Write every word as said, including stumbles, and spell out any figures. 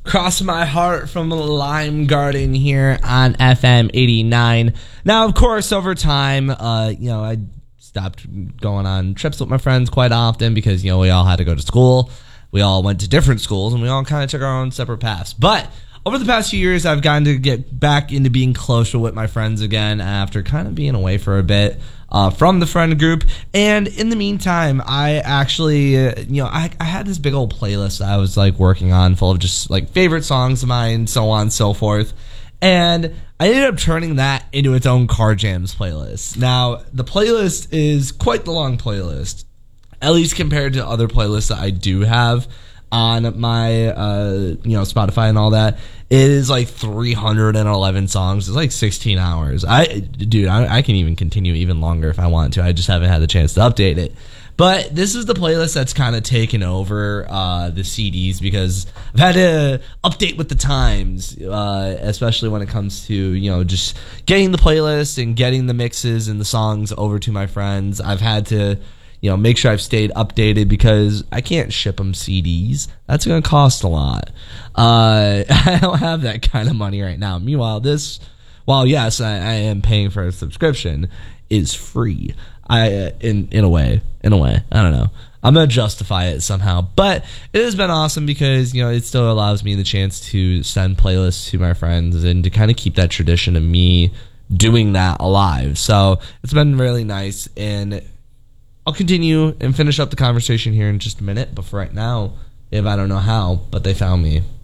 Cross My Heart from Lime Garden here on F M eighty-nine. Now, of course, over time, uh, you know, I stopped going on trips with my friends quite often because, you know, we all had to go to school. We all went to different schools, and we all kind of took our own separate paths. But over the past few years, I've gotten to get back into being closer with my friends again after kind of being away for a bit uh, from the friend group. And in the meantime, I actually, uh, you know, I, I had this big old playlist that I was like working on full of just like favorite songs of mine, so on and so forth. And I ended up turning that into its own Car Jams playlist. Now, the playlist is quite the long playlist, at least compared to other playlists that I do have on my, uh, you know, Spotify and all that. It is like three hundred eleven songs. It's like sixteen hours. I, dude, I, I can even continue even longer if I want to. I just haven't had the chance to update it. But this is the playlist that's kind of taken over uh, the C Ds because I've had to update with the times, uh, especially when it comes to, you know, just getting the playlist and getting the mixes and the songs over to my friends. I've had to, you know, make sure I've stayed updated because I can't ship them C Ds. That's going to cost a lot. Uh, I don't have that kind of money right now. Meanwhile, this, while yes, I, I am paying for a subscription, is free. I uh, in in a way, in a way, I don't know. I'm gonna justify it somehow, but it has been awesome because, you know, it still allows me the chance to send playlists to my friends and to kind of keep that tradition of me doing that alive. So it's been really nice, and I'll continue and finish up the conversation here in just a minute. But for right now, if I don't know how, but they found me.